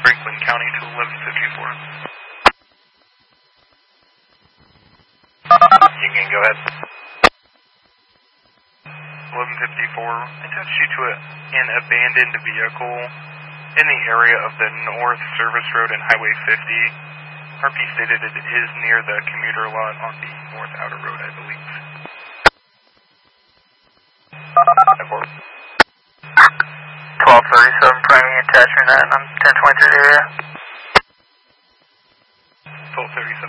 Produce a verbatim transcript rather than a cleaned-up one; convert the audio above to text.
Franklin County to eleven fifty-four. You can go ahead. eleven fifty-four, attach you to a, an abandoned vehicle in the area of the North Service Road and Highway fifty. R P stated it is near the commuter lot on the North Outer Road, I believe. twelve thirty-seven, primary attachment at, I'm ten twenty-three area. twelve thirty-seven.